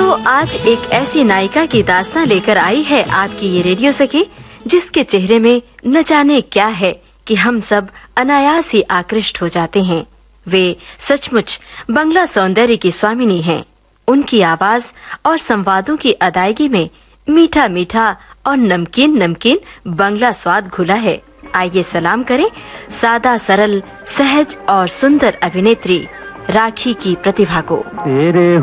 तो आज एक ऐसी नायिका की दास्तां लेकर आई है आपकी ये रेडियो सखी, जिसके चेहरे में न जाने क्या है कि हम सब अनायास ही आकृष्ट हो जाते हैं। वे सचमुच बंगला सौंदर्य की स्वामिनी हैं। उनकी आवाज और संवादों की अदायगी में मीठा मीठा और नमकीन नमकीन बंगला स्वाद घुला है। आइए सलाम करें सादा सरल सहज और सुंदर अभिनेत्री राखी की प्रतिभा को।